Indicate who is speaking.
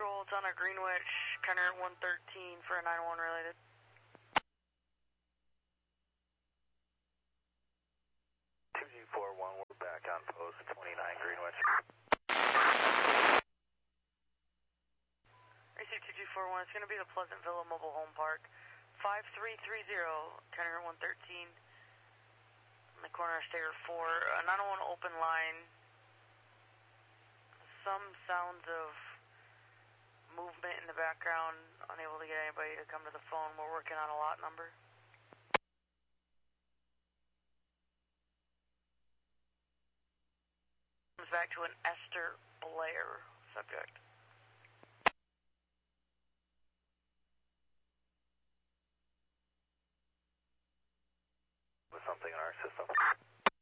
Speaker 1: It's on a Greenwich, Kenner at 113 for a 911 related.
Speaker 2: We're back on post 29 Greenwich.
Speaker 1: AC2241, it's going to be the Pleasant Villa Mobile Home Park. 5330, Kenner 113. In the corner of Stager 4. A 901 open line. Some sounds of movement in the background. Unable to get anybody to come to the phone. We're working on a lot number. Comes back to an Esther Blair subject.